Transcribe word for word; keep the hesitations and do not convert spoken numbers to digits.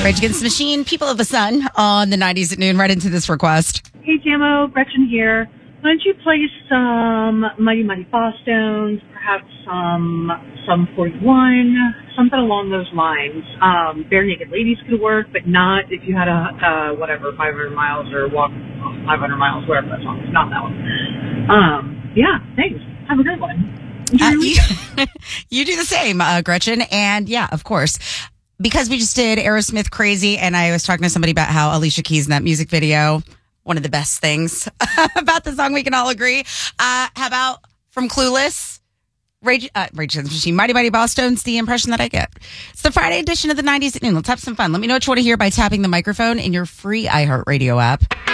Rage Against the Machine, People of the Sun on the nineties at noon, right into this request. Hey, Jamo, Gretchen here. Why don't you play some Mighty Mighty Bosstones, perhaps some some forty-one, something along those lines. Um, Bare Naked Ladies could work, but not if you had a, uh, whatever, five hundred miles or walk five hundred miles, wherever that song is. Not that one. Um, yeah, thanks. Have a good one. Enjoy Uh, your you, weekend. you do the same, uh, Gretchen. And yeah, of course, because we just did Aerosmith Crazy, and I was talking to somebody about how Alicia Keys in that music video, one of the best things about the song, we can all agree. Uh, how about from Clueless? Rage, uh, Rage Against the Machine, Mighty Mighty Bosstones, the impression that I get. It's the Friday edition of the nineties at noon. Let's have some fun. Let me know what you want to hear by tapping the microphone in your free iHeartRadio app.